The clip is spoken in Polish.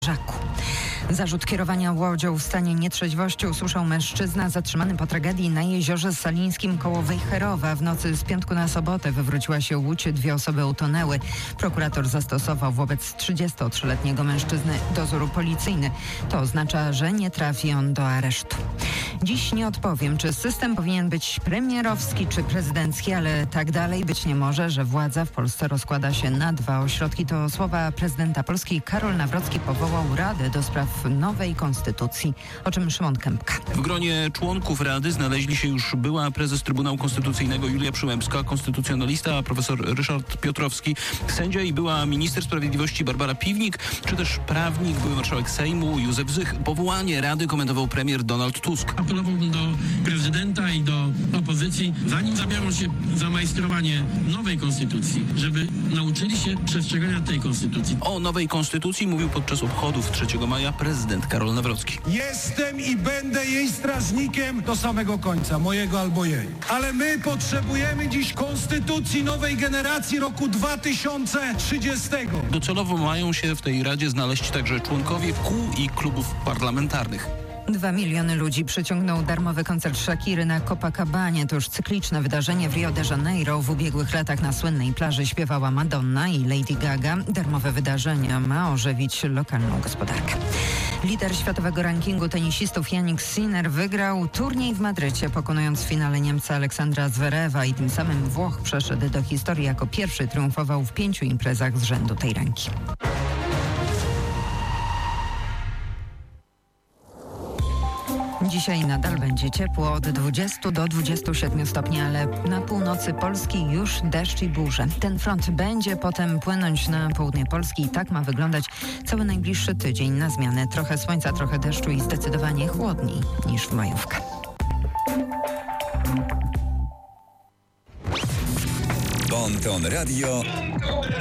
Żaku. Zarzut kierowania łodzią w stanie nietrzeźwości usłyszał mężczyzna zatrzymany po tragedii na jeziorze Salińskim koło Wejherowa. W nocy z piątku na sobotę wywróciła się łódź, 2 osoby utonęły. Prokurator zastosował wobec 33-letniego mężczyzny dozór policyjny. To oznacza, że nie trafi on do aresztu. Dziś nie odpowiem, czy system powinien być premierowski czy prezydencki, ale tak dalej być nie może, że władza w Polsce rozkłada się na 2 ośrodki. To słowa prezydenta Polski. Karol Nawrocki powołał Radę do spraw nowej konstytucji, o czym Szymon Kępka. W gronie członków Rady znaleźli się już była prezes Trybunału Konstytucyjnego Julia Przyłębska, konstytucjonalista profesor Ryszard Piotrowski, sędzia i była minister sprawiedliwości Barbara Piwnik, czy też prawnik, były marszałek Sejmu Józef Zych. Powołanie Rady komentował premier Donald Tusk. Apelowałbym do prezydenta i do opozycji, zanim zabiorą się za majstrowanie nowej konstytucji, żeby nauczyli się przestrzegania tej konstytucji. O nowej konstytucji mówił podczas obchodów 3 maja prezydent Karol Nawrocki. Jestem i będę jej strażnikiem do samego końca, mojego albo jej. Ale my potrzebujemy dziś konstytucji nowej generacji roku 2030. Docelowo mają się w tej Radzie znaleźć także członkowie kół i klubów parlamentarnych. 2 miliony ludzi przyciągnął darmowy koncert Shakiry na Copacabanie. To już cykliczne wydarzenie w Rio de Janeiro. W ubiegłych latach na słynnej plaży śpiewała Madonna i Lady Gaga. Darmowe wydarzenia ma ożywić lokalną gospodarkę. Lider światowego rankingu tenisistów Jannik Sinner wygrał turniej w Madrycie, pokonując w finale Niemca Aleksandra Zverewa i tym samym Włoch przeszedł do historii jako pierwszy. Triumfował w 5 imprezach z rzędu tej ranki. Dzisiaj nadal będzie ciepło, od 20 do 27 stopni, ale na północy Polski już deszcz i burze. Ten front będzie potem płynąć na południe Polski i tak ma wyglądać cały najbliższy tydzień. Na zmianę trochę słońca, trochę deszczu i zdecydowanie chłodniej niż w majówkę. Bon Ton Radio.